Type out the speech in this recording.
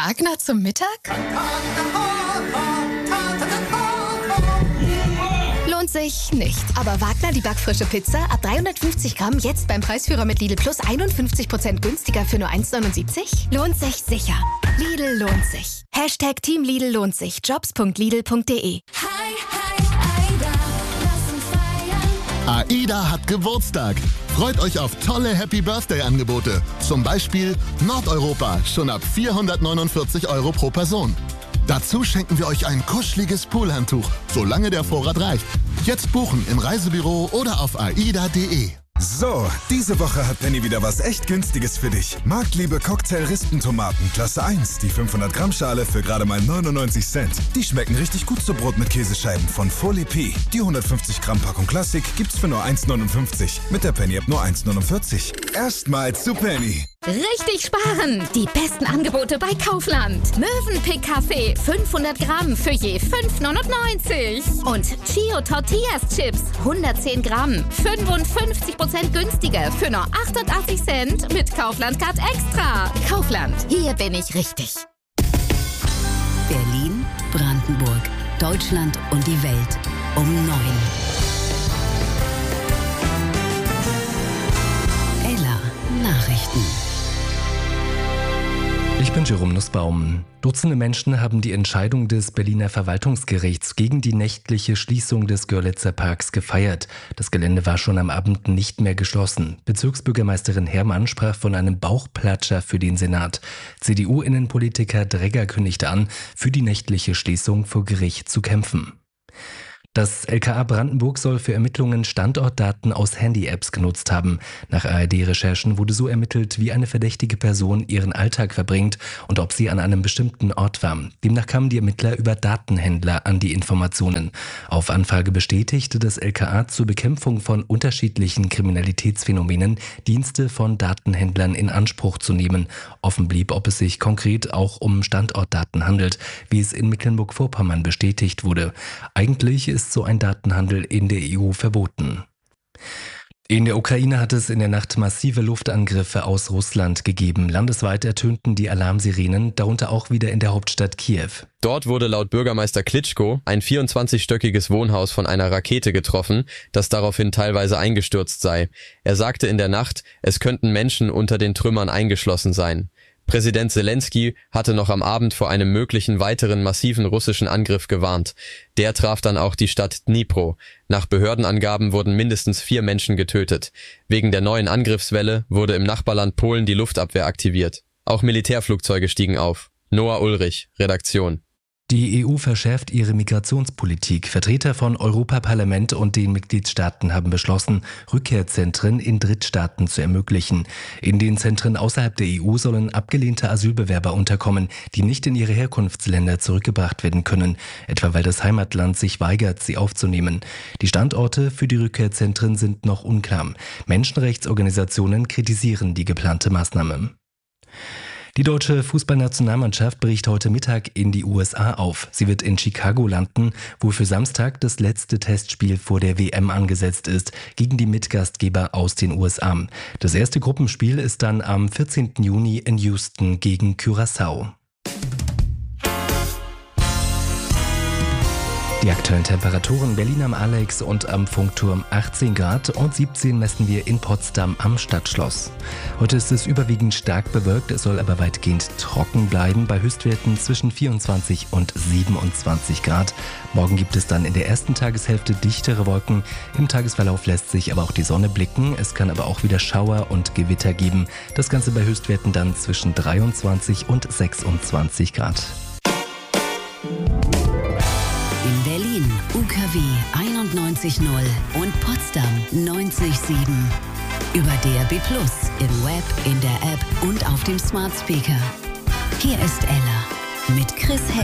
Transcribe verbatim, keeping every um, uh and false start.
Wagner zum Mittag? Lohnt sich nicht. Aber Wagner, die backfrische Pizza, ab dreihundertfünfzig Gramm, jetzt beim Preisführer mit Lidl Plus einundfünfzig Prozent günstiger für nur eins neunundsiebzig? Lohnt sich sicher. Lidl lohnt sich. Hashtag Team Lidl lohnt sich. jobs punkt lidl punkt de. AIDA hat Geburtstag. Freut euch auf tolle Happy-Birthday-Angebote. Zum Beispiel Nordeuropa, schon ab vierhundertneunundvierzig Euro pro Person. Dazu schenken wir euch ein kuscheliges Poolhandtuch, solange der Vorrat reicht. Jetzt buchen im Reisebüro oder auf aida punkt de. So, diese Woche hat Penny wieder was echt Günstiges für dich. Marktliebe Cocktail-Rispentomaten, Klasse eins, die fünfhundert Gramm Schale für gerade mal neunundneunzig Cent. Die schmecken richtig gut zu Brot mit Käsescheiben von Folie P. Die hundertfünfzig Gramm Packung Klassik gibt's für nur eins neunundfünfzig. Mit der Penny-App nur eins neunundvierzig. Erstmal zu Penny. Richtig sparen! Die besten Angebote bei Kaufland. Mövenpick Kaffee fünfhundert Gramm für je fünf neunundneunzig. Und Chio Tortillas Chips hundertzehn Gramm, fünfundfünfzig Prozent günstiger für nur achtundachtzig Cent mit Kaufland Card Extra. Kaufland, hier bin ich richtig. Berlin, Brandenburg, Deutschland und die Welt um neun. Ella Nachrichten. Ich bin Jerome Nussbaum. Dutzende Menschen haben die Entscheidung des Berliner Verwaltungsgerichts gegen die nächtliche Schließung des Görlitzer Parks gefeiert. Das Gelände war schon am Abend nicht mehr geschlossen. Bezirksbürgermeisterin Herrmann sprach von einem Bauchplatscher für den Senat. C D U-Innenpolitiker Dregger kündigte an, für die nächtliche Schließung vor Gericht zu kämpfen. Das L K A Brandenburg soll für Ermittlungen Standortdaten aus Handy-Apps genutzt haben. Nach A R D-Recherchen wurde so ermittelt, wie eine verdächtige Person ihren Alltag verbringt und ob sie an einem bestimmten Ort war. Demnach kamen die Ermittler über Datenhändler an die Informationen. Auf Anfrage bestätigte das L K A zur Bekämpfung von unterschiedlichen Kriminalitätsphänomenen Dienste von Datenhändlern in Anspruch zu nehmen. Offen blieb, ob es sich konkret auch um Standortdaten handelt, wie es in Mecklenburg-Vorpommern bestätigt wurde. Eigentlich ist so ein Datenhandel in der E U verboten. In der Ukraine hat es in der Nacht massive Luftangriffe aus Russland gegeben. Landesweit ertönten die Alarmsirenen, darunter auch wieder in der Hauptstadt Kiew. Dort wurde laut Bürgermeister Klitschko ein vierundzwanzigstöckiges Wohnhaus von einer Rakete getroffen, das daraufhin teilweise eingestürzt sei. Er sagte in der Nacht, es könnten Menschen unter den Trümmern eingeschlossen sein. Präsident Selenskyj hatte noch am Abend vor einem möglichen weiteren massiven russischen Angriff gewarnt. Der traf dann auch die Stadt Dnipro. Nach Behördenangaben wurden mindestens vier Menschen getötet. Wegen der neuen Angriffswelle wurde im Nachbarland Polen die Luftabwehr aktiviert. Auch Militärflugzeuge stiegen auf. Noah Ulrich, Redaktion. Die E U verschärft ihre Migrationspolitik. Vertreter von Europaparlament und den Mitgliedstaaten haben beschlossen, Rückkehrzentren in Drittstaaten zu ermöglichen. In den Zentren außerhalb der E U sollen abgelehnte Asylbewerber unterkommen, die nicht in ihre Herkunftsländer zurückgebracht werden können, etwa weil das Heimatland sich weigert, sie aufzunehmen. Die Standorte für die Rückkehrzentren sind noch unklar. Menschenrechtsorganisationen kritisieren die geplante Maßnahme. Die deutsche Fußballnationalmannschaft bricht heute Mittag in die U S A auf. Sie wird in Chicago landen, wo für Samstag das letzte Testspiel vor der W M angesetzt ist, gegen die Mitgastgeber aus den U S A. Das erste Gruppenspiel ist dann am vierzehnten Juni in Houston gegen Curaçao. Die aktuellen Temperaturen: Berlin am Alex und am Funkturm achtzehn Grad und siebzehn messen wir in Potsdam am Stadtschloss. Heute ist es überwiegend stark bewölkt, es soll aber weitgehend trocken bleiben, bei Höchstwerten zwischen vierundzwanzig und siebenundzwanzig Grad. Morgen gibt es dann in der ersten Tageshälfte dichtere Wolken. Im Tagesverlauf lässt sich aber auch die Sonne blicken. Es kann aber auch wieder Schauer und Gewitter geben. Das Ganze bei Höchstwerten dann zwischen dreiundzwanzig und sechsundzwanzig Grad. In Berlin U K W einundneunzig Komma null und Potsdam neunzig Komma sieben. Über D A B plus, im Web, in der App und auf dem Smart Speaker. Hier ist Ella mit Chris Hell.